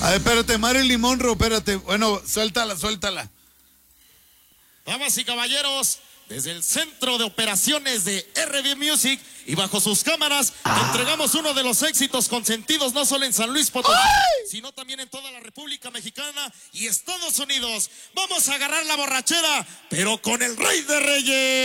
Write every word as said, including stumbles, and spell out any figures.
A ver, espérate, Marilyn Monroe, espérate. Bueno, suéltala, suéltala. Damas y caballeros, desde el Centro de Operaciones de R B Music y bajo sus cámaras, ah. entregamos uno de los éxitos consentidos no solo en San Luis Potosí, ¡ay!, sino también en toda la República Mexicana y Estados Unidos. Vamos a agarrar la borrachera, pero con el Rey de Reyes.